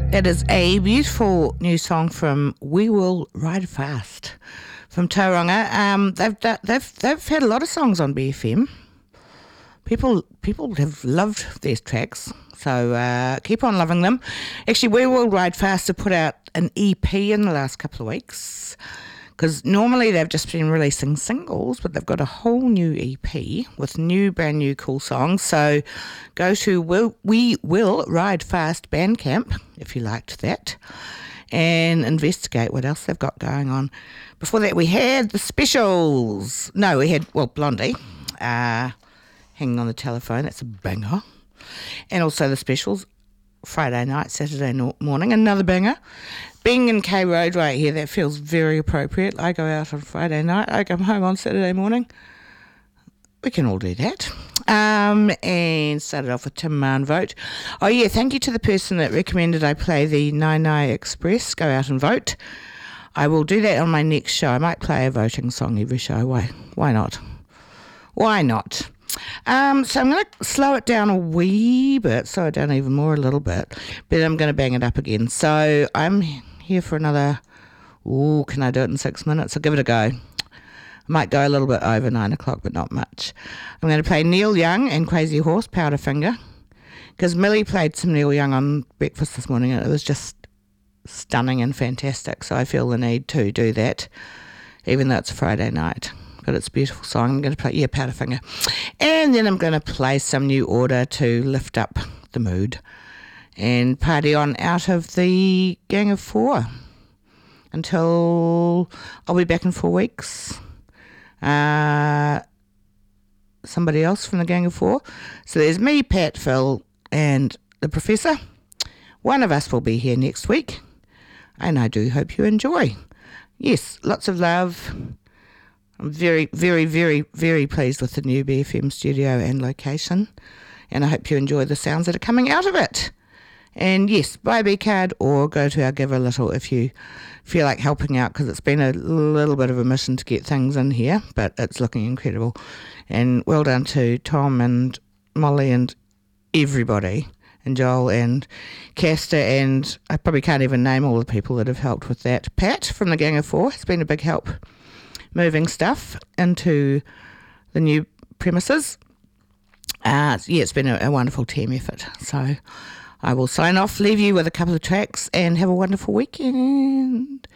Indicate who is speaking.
Speaker 1: That is a beautiful new song from We Will Ride Fast from Tauranga. They've had a lot of songs on BFM. People have loved these tracks, so keep on loving them. Actually, We Will Ride Fast have put out an EP in the last couple of weeks, because normally they've just been releasing singles, but they've got a whole new EP with brand new cool songs. So go to We Will Ride Fast Bandcamp if you liked that, and investigate what else they've got going on. Before that, we had the Specials. No, we had Blondie. Hanging on the telephone, that's a banger. And also the Specials, Friday night, Saturday morning, another banger. Being in K Road right here, that feels very appropriate. I go out on Friday night, I come home on Saturday morning. We can all do that. And started off with Tim Mann Vote. Oh yeah, thank you to the person that recommended I play the Nai Nai Express, Go Out and Vote. I will do that on my next show. I might play a voting song every show. Why not? Why not? So I'm going to slow it down a wee bit, slow it down even more a little bit, but I'm going to bang it up again. So I'm here for another, can I do it in 6 minutes? I'll give it a go. I might go a little bit over 9 o'clock, but not much. I'm going to play Neil Young and Crazy Horse, Powderfinger, because Millie played some Neil Young on breakfast this morning, and it was just stunning and fantastic, so I feel the need to do that, even though it's a Friday night. But it's a beautiful song. I'm going to play, Powderfinger. And then I'm going to play some New Order to lift up the mood and party on out of the Gang of Four until I'll be back in 4 weeks. Somebody else from the Gang of Four. So there's me, Pat, Phil, and the Professor. One of us will be here next week, and I do hope you enjoy. Yes, lots of love. I'm very, very, very, very pleased with the new BFM studio and location, and I hope you enjoy the sounds that are coming out of it. And yes, buy a B card or go to our Give a Little if you feel like helping out, because it's been a little bit of a mission to get things in here, but it's looking incredible. And well done to Tom and Molly and everybody, and Joel and Castor, and I probably can't even name all the people that have helped with that. Pat from the Gang of Four has been a big help moving stuff into the new premises. It's been a wonderful team effort. So I will sign off, leave you with a couple of tracks, and have a wonderful weekend.